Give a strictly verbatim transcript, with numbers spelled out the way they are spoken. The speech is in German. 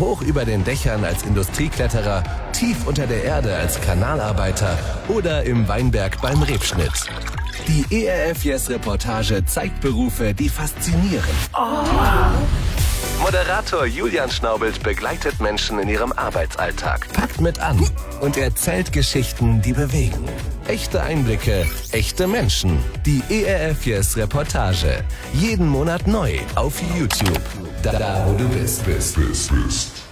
Hoch über den Dächern als Industriekletterer, tief unter der Erde als Kanalarbeiter oder im Weinberg beim Rebschnitt. Die E R F Yes Reportage zeigt Berufe, die faszinieren. Oh. Moderator Julian Schnaubelt begleitet Menschen in ihrem Arbeitsalltag, packt mit an und erzählt Geschichten, die bewegen. Echte Einblicke, echte Menschen. Die E R F Yes Reportage. Jeden Monat neu auf YouTube. Da, da wo du bist, bist, bist, bist.